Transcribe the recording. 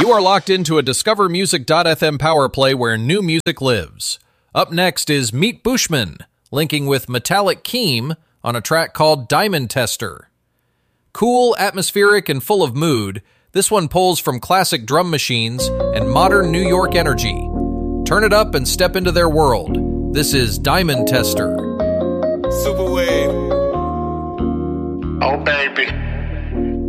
You are locked into a DiscoverMusic.fm power play where new music lives. Up next is Meet Bushman, linking with Metallic Keem on a track called Diamond Tester. Cool, atmospheric, and full of mood, this one pulls from classic drum machines and modern New York energy. Turn it up and step into their world. This is Diamond Tester. Superwave. Oh, baby.